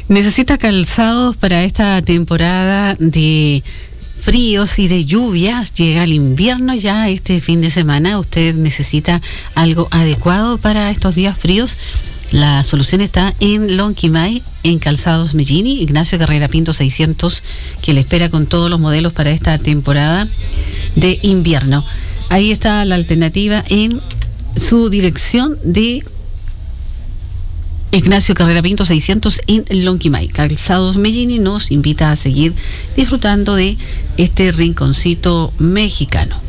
Necesita calzados para esta temporada de fríos y de lluvias. Llega el invierno ya este fin de semana. Usted necesita algo adecuado para estos días fríos. La solución está en Lonquimay, en Calzados Mellini, Ignacio Carrera Pinto 600, que le espera con todos los modelos para esta temporada de invierno. Ahí está la alternativa en su dirección de Ignacio Carrera Pinto 600 en Lonquimay. Calzados Mellini nos invita a seguir disfrutando de este rinconcito mexicano.